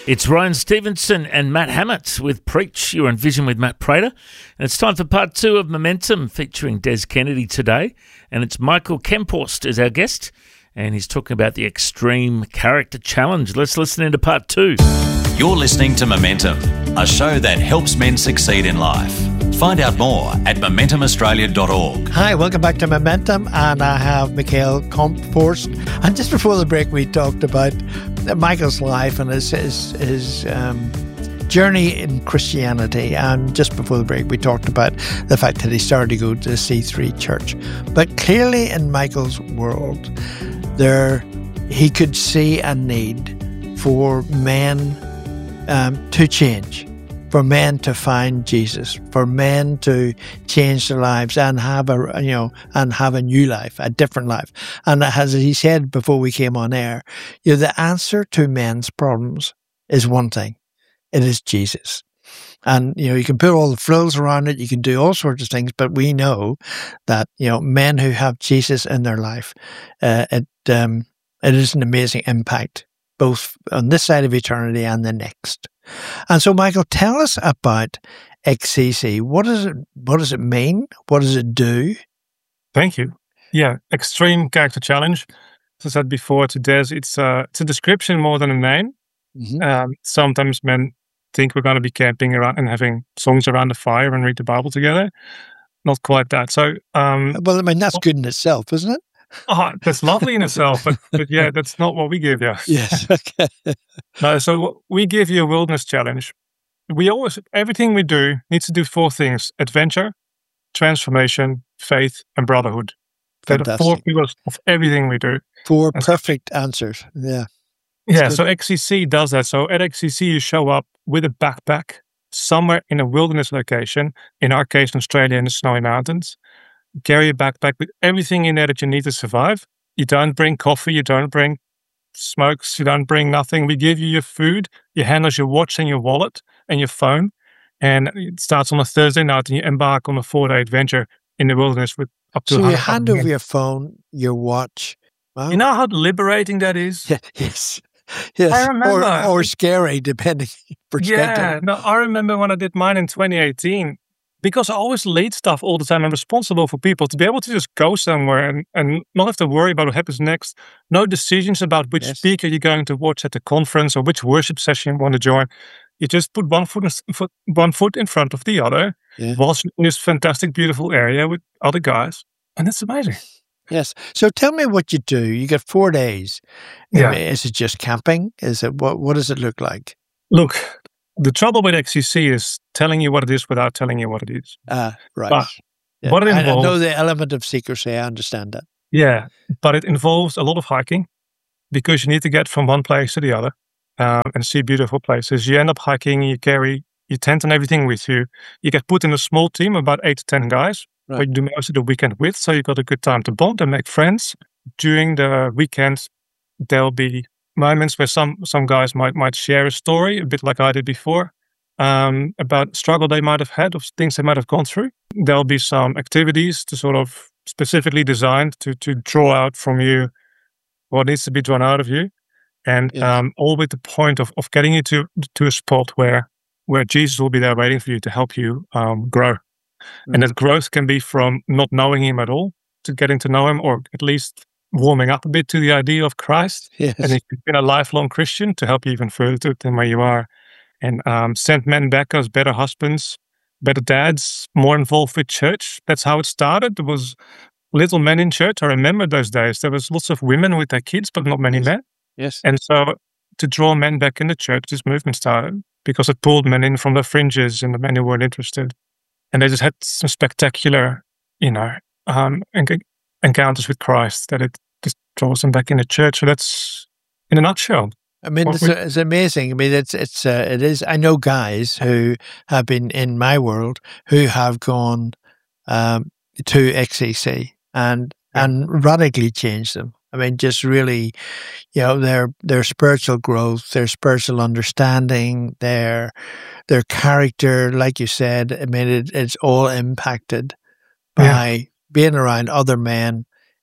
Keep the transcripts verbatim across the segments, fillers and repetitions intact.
It's Ryan Stevenson and Matt Hammett with Preach. You're on Vision with Matt Prater. And it's time for part two of Momentum featuring Des Kennedy today. And it's Michael Kemphorst as our guest. And he's talking about the Extreme Character Challenge. Let's listen into part two. You're listening to Momentum, a show that helps men succeed in life. Find out more at momentum australia dot org. Hi, welcome back to Momentum, and I have Michael Kemphorst. And just before the break, we talked about Michael's life and his his, his um, journey in Christianity. And just before the break, we talked about the fact that he started to go to C three Church. But clearly, in Michael's world, there he could see a need for men um, to change. For men to find Jesus, for men to change their lives and have a, you know, and have a new life, a different life. And as he said before we came on air, you know, the answer to men's problems is one thing. It is Jesus. And, you know, you can put all the frills around it, you can do all sorts of things, but we know that, you know, men who have Jesus in their life, uh, it, um, it is an amazing impact, both on this side of eternity and the next. And so, Michael, tell us about X C C. What does it, what does it mean? What does it do? Thank you. Yeah, Extreme Character Challenge. As I said before to Des, it's, uh, it's a description more than a name. Mm-hmm. Um, sometimes men think we're going to be camping around and having songs around the fire and read the Bible together. Not quite that. So, um, well, I mean, that's good in itself, isn't it? Oh, that's lovely in itself, but, but yeah, that's not what we give you. Yes. Okay. No, so we give you a wilderness challenge. We always, everything we do needs to do four things: adventure, transformation, faith, and brotherhood. They're the four pillars of everything we do. Four and perfect so, answers. Yeah. That's yeah. Good. So X C C does that. So at X C C, you show up with a backpack somewhere in a wilderness location, in our case, in Australia, in the Snowy Mountains. Carry a backpack with everything in there that you need to survive. You don't bring coffee, you don't bring smokes, you don't bring nothing. We give you your food, you hand us your watch and your wallet and your phone. And it starts on a Thursday night and you embark on a four-day adventure in the wilderness with up to So you hand over your phone, your watch. Wow. You know how liberating that is? Yeah, yes. Yes. I remember. Or, or scary, depending on perspective. Yeah, no, I remember when I did mine in twenty eighteen. Because I always lead stuff all the time. I'm responsible for people to be able to just go somewhere and, and not have to worry about what happens next. No decisions about which yes. speaker you're going to watch at the conference or which worship session you want to join. You just put one foot in, foot, one foot in front of the other, yeah. whilst in this fantastic, beautiful area with other guys. And it's amazing. Yes. So tell me what you do. You get four days. Yeah. Is it just camping? Is it what? What does it look like? Look, the trouble with X C C is telling you what it is without telling you what it is. Ah, uh, right. But yeah. what it involves, I know the element of secrecy. I understand that. Yeah, but it involves a lot of hiking because you need to get from one place to the other um, and see beautiful places. You end up hiking, you carry your tent and everything with you. You get put in a small team, about eight to ten guys, right. where you do most of the weekend with, so you got a good time to bond and make friends. During the weekend, there'll be moments where some some guys might might share a story, a bit like I did before, um, about struggle they might have had or things they might have gone through. There'll be some activities to sort of specifically designed to to draw out from you what needs to be drawn out of you, and yes. um, all with the point of, of getting you to to a spot where where Jesus will be there waiting for you to help you um, grow. Mm-hmm. And that growth can be from not knowing him at all to getting to know him, or at least warming up a bit to the idea of Christ. Yes. And if you've been a lifelong Christian, to help you even further to than where you are. And um, send men back as better husbands, better dads, more involved with church. That's how it started. There was little men in church. I remember those days. There was lots of women with their kids, but not many men. Yes. And so to draw men back in the church, this movement started because it pulled men in from the fringes and the men who weren't interested. And they just had some spectacular, you know, um, enc- encounters with Christ that it just draws them back in the church. So that's in a nutshell. I mean, it's, it's amazing. I mean, it's it's uh, it is. I know guys who have been in my world who have gone um, to X C C and yeah. and radically changed them. I mean, just really, you know, their their spiritual growth, their spiritual understanding, their their character, like you said. I mean, it, it's all impacted by yeah. being around other men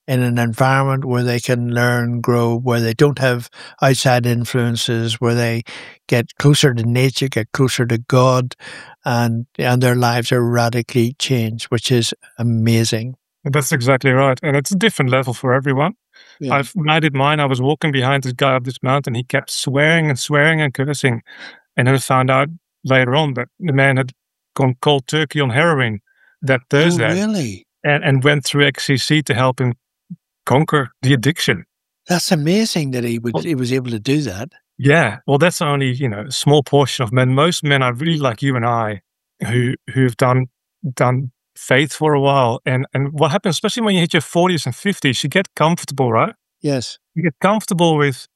in an environment where they can learn, grow, where they don't have outside influences, where they get closer to nature, get closer to God, and and their lives are radically changed, which is amazing. That's exactly right. And it's a different level for everyone. Yeah. I've, when I did mine, I was walking behind this guy up this mountain. He kept swearing and swearing and cursing. And then I found out later on that the man had gone cold turkey on heroin that Thursday. Oh, really? And, and went through X C C to help him conquer the addiction. That's amazing that he would Well, he was able to do that. Yeah. Well, that's only, you know, a small portion of men. Most men are really like you and I who, who've done, done faith for a while. And, and what happens, especially when you hit your forties and fifties, you get comfortable, right? Yes. You get comfortable with,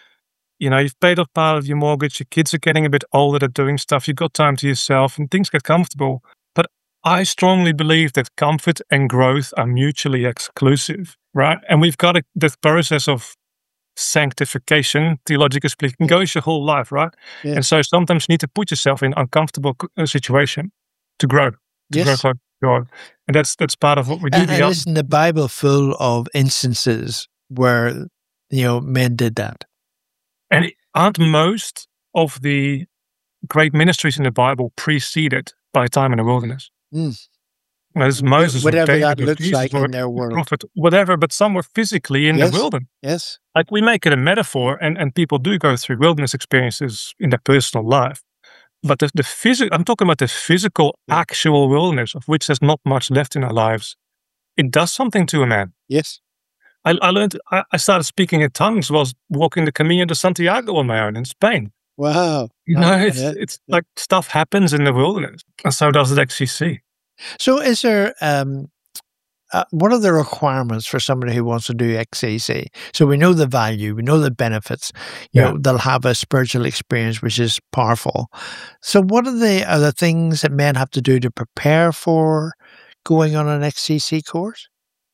you know, you've paid off part of your mortgage, your kids are getting a bit older, they're doing stuff, you've got time to yourself, and things get comfortable. But I strongly believe that comfort and growth are mutually exclusive, right? And we've got a, this process of sanctification, theologically speaking, goes your whole life, right? Yeah. And so sometimes you need to put yourself in uncomfortable uh, situation to grow, to Yes. grow close to God. And that's that's part of what we do. And, The and other- isn't the Bible full of instances where, you know, men did that? And aren't most of the great ministries in the Bible preceded by time in the wilderness? Mm. There's Moses, or Whatever David, that or looks Jesus, like or in their world. prophet, whatever, but some were physically in Yes. the wilderness. Yes. Like we make it a metaphor, and, and people do go through wilderness experiences in their personal life. But the, the physical, I'm talking about the physical, Yeah. actual wilderness, of which there's not much left in our lives. It does something to a man. Yes. I, I learned, I, I started speaking in tongues whilst walking the Camino de Santiago on my own in Spain. Wow. You know, Yeah, it's yeah, it's yeah. like stuff happens in the wilderness, and so does it X C C. So is there, um, uh, what are the requirements for somebody who wants to do X C C? So we know the value, we know the benefits, you Yeah. know, they'll have a spiritual experience, which is powerful. So what are the other things that men have to do to prepare for going on an X C C course?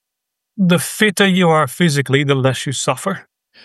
The fitter you are physically, the less you suffer.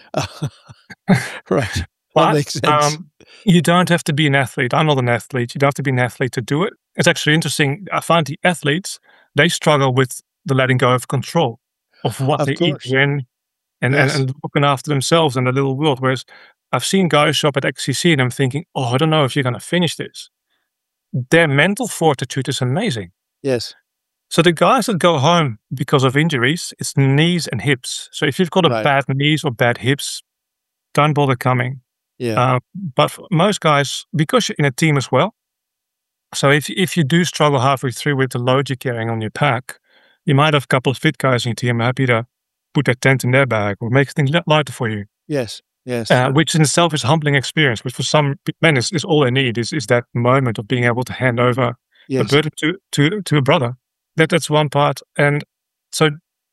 Right. That But makes sense. um, you don't have to be an athlete. I'm not an athlete. You don't have to be an athlete to do it. It's actually interesting. I find the athletes, they struggle with the letting go of control of what Of they course. eat when and, Yes. and, and looking after themselves in the little world. Whereas I've seen guys show up at X C C and I'm thinking, oh, I don't know if you're going to finish this. Their mental fortitude is amazing. Yes. So the guys that go home because of injuries, it's knees and hips. So if you've got a Right. bad knees or bad hips, don't bother coming. Yeah. Uh, but for most guys, because you're in a team as well, so if if you do struggle halfway through with the load you're carrying on your pack, you might have a couple of fit guys in your team happy to put their tent in their bag or make things li- lighter for you, yes. Yes. uh, which in itself is a humbling experience, which for some pe- men is, is all they need is, is that moment of being able to hand over the yes. burden to, to, to a brother. That That's one part. And so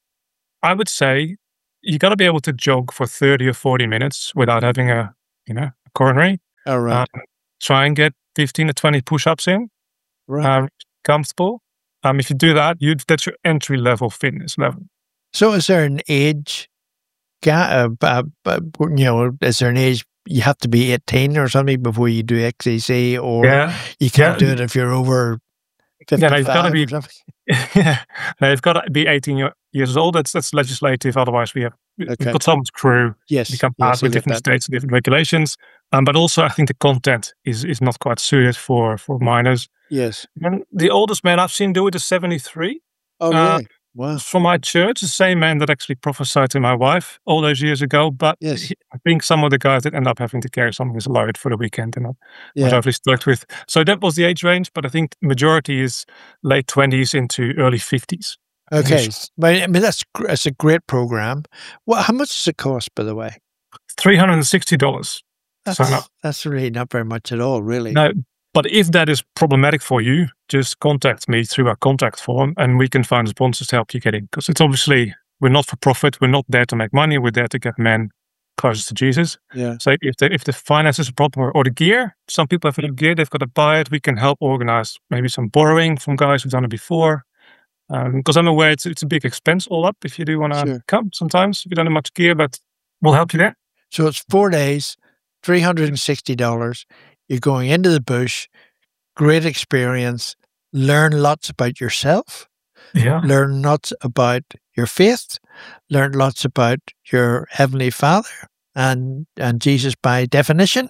I would say you got to be able to jog for thirty or forty minutes without having a, you know, a coronary. All right. Uh, try and get fifteen to twenty push-ups in, right. um, comfortable. Um, if you do that, you that's your entry level fitness level. So is there an age ga- uh, uh, uh, you know, is there an age you have to be eighteen or something before you do X C C, or Yeah, you can't Yeah. do it if you're over Yeah, no, you've gotta fifty-five be- or something? yeah. Now you've got to be eighteen year, years old. That's that's legislative. Otherwise, we have we- Okay. we've got so much crew. Yes. Become yes, part you with get different that. states, different regulations. Um, but also, I think the content is is not quite suited for for minors. Yes. And the oldest man I've seen do it is seventy-three. Oh, Uh, really? Wow. From my church, the same man that actually prophesied to my wife all those years ago. But Yes. he- I think some of the guys that end up having to carry some of his load for the weekend and not Yeah. what I've really stuck with. So that was the age range, but I think the majority is late twenties into early fifties. Okay. But I mean, that's gr- that's a great program. Well, how much does it cost, by the way? three hundred sixty dollars. That's, So no- that's really not very much at all, really. No, but if that is problematic for you, just contact me through our contact form and we can find sponsors to help you get in. Because it's obviously, we're not for profit. We're not there to make money. We're there to get men closer to Jesus. Yeah. So if the, if the finance is a problem or, or the gear, some people have the gear, they've got to buy it. We can help organize maybe some borrowing from guys who've done it before. Because I'm aware it's, it's a big expense all up if you do want to Sure. come sometimes, if you don't have much gear, but we'll help you there. So it's four days, three hundred sixty dollars. You're going into the bush, great experience, learn lots about yourself, Yeah. learn lots about your faith, learn lots about your Heavenly Father and, and Jesus by definition.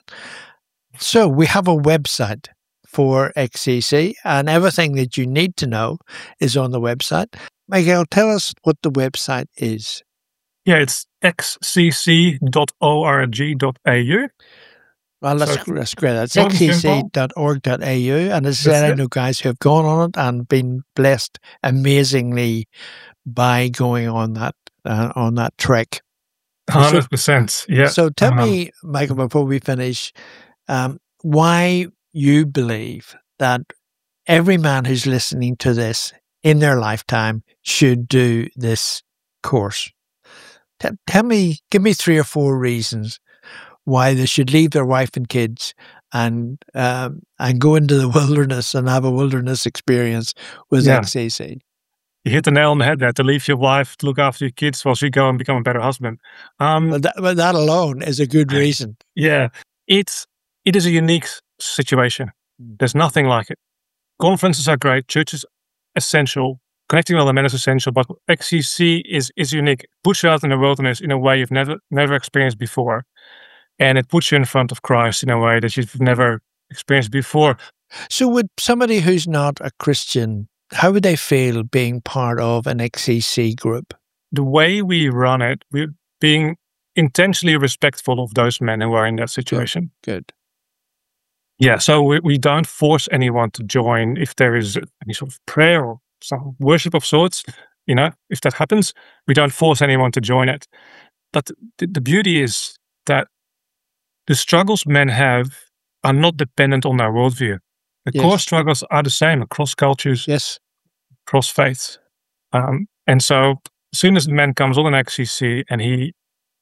So we have a website for X C C, and everything that you need to know is on the website. Michael, tell us what the website is. Yeah, it's x c c dot org dot a u. Well, that's, So that's great. That's short and x c c simple. dot org dot a u. And as I That's said, I it. know guys who have gone on it and been blessed amazingly by going on that uh, on that trek. one hundred percent. Yeah. So tell Um, me, Michael, before we finish, um, why you believe that every man who's listening to this in their lifetime should do this course. T- tell me, give me three or four reasons why they should leave their wife and kids and um, and go into the wilderness and have a wilderness experience with Yeah. X C C. You hit the nail on the head there. To leave your wife to look after your kids while you go and become a better husband. Um, But that, but that alone is a good reason. yeah, it's it is a unique s- situation. Mm. There's nothing like it. Conferences are great. Church is essential. Connecting with other men is essential. But X C C is is unique. It puts you out in the wilderness in a way you've never never experienced before, and it puts you in front of Christ in a way that you've never experienced before. So would somebody who's not a Christian, how would they feel being part of an X C C group? The way we run it, we're being intentionally respectful of those men who are in that situation. Good. Yeah, so we, we don't force anyone to join if there is any sort of prayer or some worship of sorts. You know, if that happens, we don't force anyone to join it. But the, the beauty is that the struggles men have are not dependent on their worldview. The Yes. core struggles are the same across cultures, Yes. across faiths. Um, and so as soon as the man comes on an X C C and he,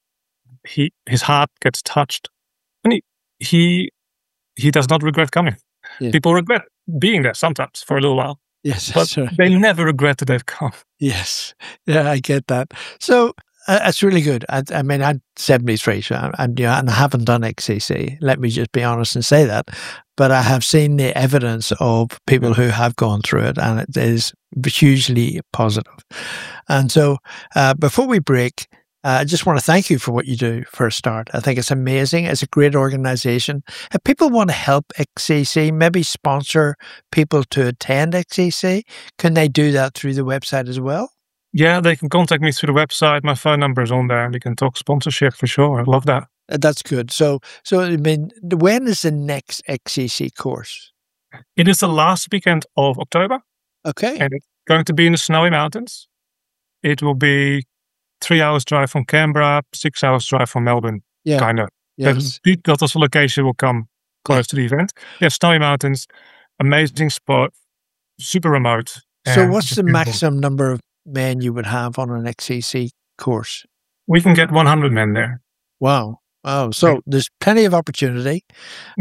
he his heart gets touched, and he he he does not regret coming. Yeah. People regret being there sometimes for a little while, Yes. but That's right. they never regret that they've come. Yes. Yeah, I get that. So uh, it's really good. I, I mean, I'm seventy-three, so I'm, I'm, you know, and I haven't done X C C. Let me just be honest and say that. But I have seen the evidence of people who have gone through it, and it is hugely positive. And so uh, before we break, uh, I just want to thank you for what you do for a start. I think it's amazing. It's a great organization. If people want to help X C C, maybe sponsor people to attend X C C, can they do that through the website as well? Yeah, they can contact me through the website. My phone number is on there, and we can talk sponsorship for sure. I love that. Uh, That's good. So, so I mean, when is the next X C C course? It is the last weekend of October, Okay. and it's going to be in the Snowy Mountains. It will be three hours drive from Canberra, six hours drive from Melbourne, Yeah. kind of. Yes. The details of location will come close to the event. Yeah, Snowy Mountains, amazing spot, super remote. So, and what's just the beautiful. maximum number of men you would have on an X C C course? We can get one hundred men there. Wow. Wow. So, there's plenty of opportunity.